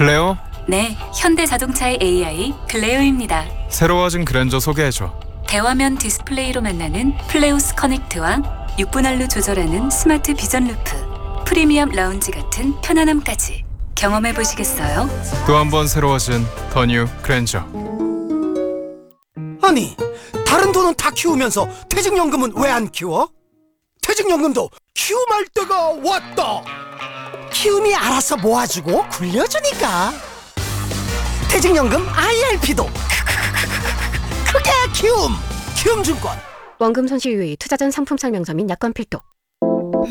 클레오, 네, 현대자동차의 AI 클레오입니다. 새로워진 그랜저 소개해줘. 대화면 디스플레이로 만나는 플레오스 커넥트와 6분할로 조절하는 스마트 비전 루프, 프리미엄 라운지 같은 편안함까지 경험해 보시겠어요? 또 한 번 새로워진 더 뉴 그랜저. 아니, 다른 돈은 다 키우면서 퇴직연금은 왜 안 키워? 퇴직연금도 키움할 때가 왔다. 키움이 알아서 모아주고 굴려주니까. 퇴직연금 IRP도 그게 키움. 키움증권. 원금 손실 유의, 투자 전 상품 설명서 및 약관 필독.